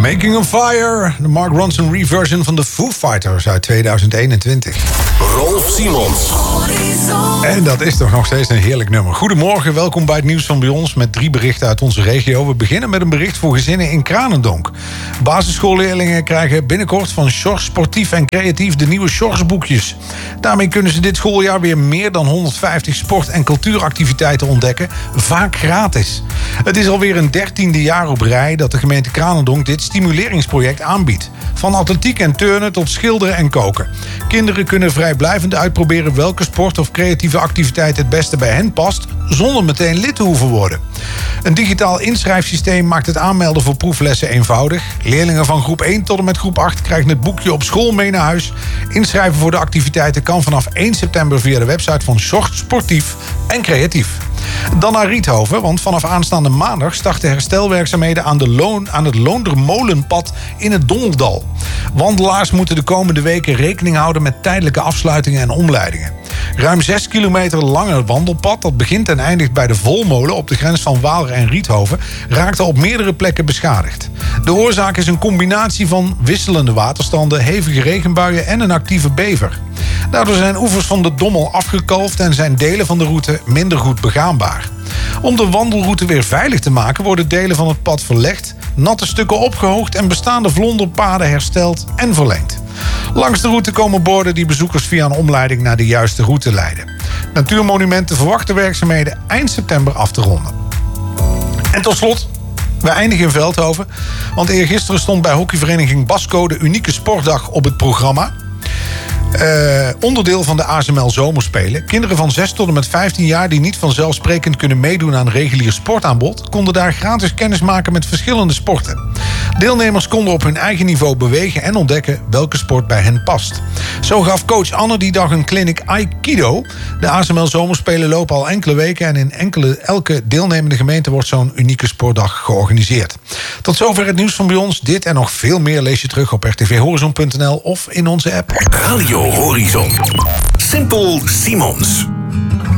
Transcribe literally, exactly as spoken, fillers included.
Making a Fire, de Mark Ronson reversion van de Foo Fighters uit tweeduizend eenentwintig. Rolf Simons. En dat is toch nog steeds een heerlijk nummer. Goedemorgen, welkom bij het nieuws van bij ons met drie berichten uit onze regio. We beginnen met een bericht voor gezinnen in Kranendonk. Basisschoolleerlingen krijgen binnenkort van Sjors Sportief en Creatief de nieuwe Sjors boekjes. Daarmee kunnen ze dit schooljaar weer meer dan honderdvijftig sport- en cultuuractiviteiten ontdekken, vaak gratis. Het is alweer een dertiende jaar op rij dat de gemeente Kranendonk dit stimuleringsproject aanbiedt. Van atletiek en turnen tot schilderen en koken. Kinderen kunnen vrijblijvend uitproberen welke sport of creatieve activiteit het beste bij hen past, zonder meteen lid te hoeven worden. Een digitaal inschrijfsysteem maakt het aanmelden voor proeflessen eenvoudig. Leerlingen van groep één tot en met groep acht krijgen het boekje op school mee naar huis. Inschrijven voor de activiteiten kan vanaf één september via de website van Sjors Sportief en Creatief. Dan naar Riethoven, want vanaf aanstaande maandag starten herstelwerkzaamheden aan, de Loon, aan het Loondermolenpad in het Dongeldal. Wandelaars moeten de komende weken rekening houden met tijdelijke afsluitingen en omleidingen. Ruim zes kilometer lange wandelpad, dat begint en eindigt bij de Volmolen op de grens van Waalre en Riethoven, raakte op meerdere plekken beschadigd. De oorzaak is een combinatie van wisselende waterstanden, hevige regenbuien en een actieve bever. Daardoor zijn oevers van de Dommel afgekalfd en zijn delen van de route minder goed begaanbaar. Om de wandelroute weer veilig te maken worden delen van het pad verlegd, natte stukken opgehoogd en bestaande vlonderpaden hersteld en verlengd. Langs de route komen borden die bezoekers via een omleiding naar de juiste route leiden. Natuurmonumenten verwachten werkzaamheden eind september af te ronden. En tot slot, we eindigen in Veldhoven, want eergisteren stond bij hockeyvereniging Basco de unieke sportdag op het programma. Uh, onderdeel van de A S M L Zomerspelen. Kinderen van zes tot en met vijftien jaar die niet vanzelfsprekend kunnen meedoen aan regulier sportaanbod, konden daar gratis kennis maken met verschillende sporten. Deelnemers konden op hun eigen niveau bewegen en ontdekken welke sport bij hen past. Zo gaf coach Anne die dag een clinic Aikido. De A S M L Zomerspelen lopen al enkele weken en in enkele, elke deelnemende gemeente wordt zo'n unieke sportdag georganiseerd. Tot zover het nieuws van bij ons. Dit en nog veel meer lees je terug op r t v horizon punt n l of in onze app. Radio Horizon. Simpel Simons.